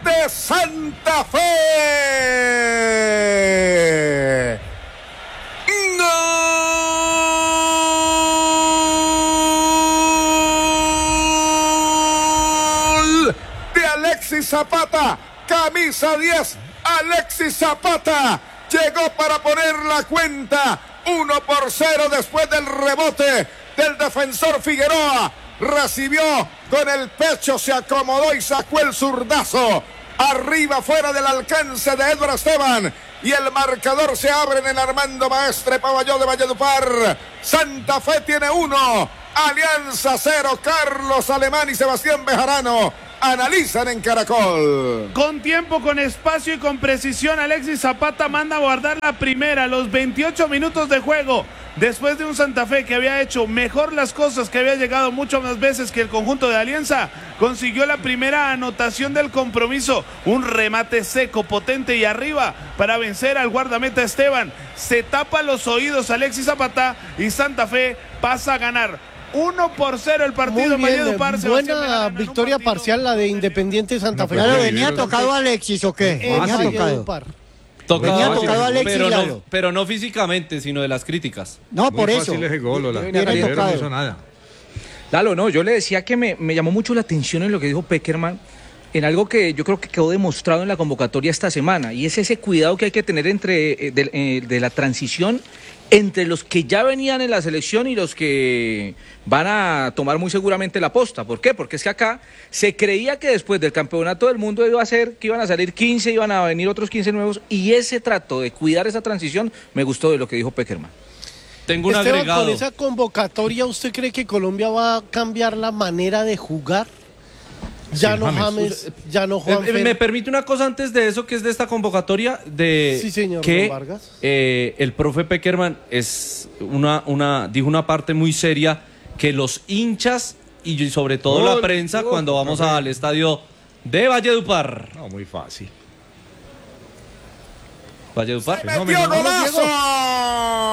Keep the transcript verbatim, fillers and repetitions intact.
de Santa Fe. ¡Gol! De Alexis Zapata, camisa diez, Alexis Zapata llegó para poner la cuenta. uno por cero después del rebote del defensor Figueroa. Recibió con el pecho, se acomodó y sacó el zurdazo. Arriba, fuera del alcance de Edward Esteban. Y el marcador se abre en el Armando Maestre Pavalló de Valledupar. Santa Fe tiene uno, Alianza cero. Carlos Alemán y Sebastián Bejarano analizan en Caracol. Con tiempo, con espacio y con precisión, Alexis Zapata manda a guardar la primera, los veintiocho minutos de juego. Después de un Santa Fe que había hecho mejor las cosas, que había llegado mucho más veces que el conjunto de Alianza, consiguió la primera anotación del compromiso. Un remate seco, potente y arriba para vencer al guardameta Esteban. Se tapa los oídos Alexis Zapata y Santa Fe pasa a ganar. uno por cero el partido. Muy bien, buena victoria parcial la de Independiente Santa Fe. Claro, venía tocado Alexis, ¿o qué? Eh, venía tocado. Tocado, venía tocado Alexis, pero, claro. no, pero no físicamente, sino de las críticas. No, por Muy eso. fácil ese gol, Lola. Venía Ayer no tocado. hizo nada. Lalo, no, yo le decía que me, me llamó mucho la atención en lo que dijo Peckerman, en algo que yo creo que quedó demostrado en la convocatoria esta semana, y es ese cuidado que hay que tener entre eh, de, eh, de la transición entre los que ya venían en la selección y los que van a tomar muy seguramente la posta. ¿Por qué? Porque es que acá se creía que después del campeonato del mundo iba a ser, que iban a salir quince, iban a venir otros quince nuevos, y ese trato de cuidar esa transición me gustó de lo que dijo Peckerman. Tengo un Esteban, agregado. con esa convocatoria, ¿usted cree que Colombia va a cambiar la manera de jugar? Ya Sí, no James. James, ya no Eh, Juanfer. eh, me permite una cosa antes de eso, que es de esta convocatoria, de Sí, señor, que don Vargas. eh, el profe Peckerman es una, una, dijo una parte muy seria, que los hinchas y sobre todo Gol, la prensa, gol, cuando vamos profe. al estadio de Valledupar. No, muy fácil. Valledupar. ¡Metió golazo!